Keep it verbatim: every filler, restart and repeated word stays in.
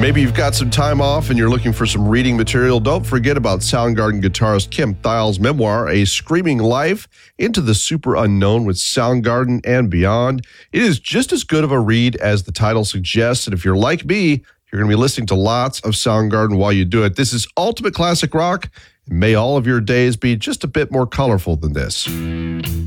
Maybe you've got some time off and you're looking for some reading material. Don't forget about Soundgarden guitarist Kim Thile's memoir, A Screaming Life into the Super Unknown with Soundgarden and Beyond. It is just as good of a read as the title suggests, and if you're like me, you're going to be listening to lots of Soundgarden while you do it. This is Ultimate Classic Rock, and may all of your days be just a bit more colorful than this.